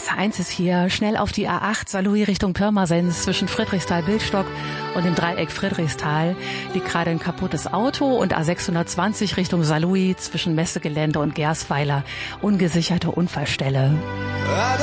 1 ist hier. Schnell auf die A8 Saarlouis Richtung Pirmasens zwischen Friedrichsthal-Bildstock und dem Dreieck Friedrichsthal liegt gerade ein kaputtes Auto, und A620 Richtung Saarlouis zwischen Messegelände und Gersweiler ungesicherte Unfallstelle.